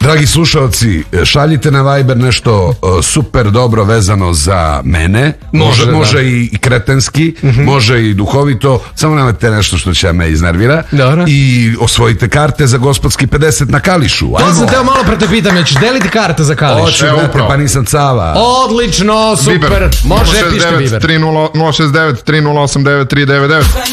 Dragi slušalci, šaljite na Viber nešto super dobro vezano za mene. Može i kretenski, može i duhovito, samo nemojte nešto što će me iznervira. Dobro. I osvojite karte za gospodski 50 na Kališu. To sam teo malo pre te pitam, ćeš deliti karte za Kališ? Hoću, pa nisam cava. Odlično, super. Može, pišite Viber. 069 3089 399.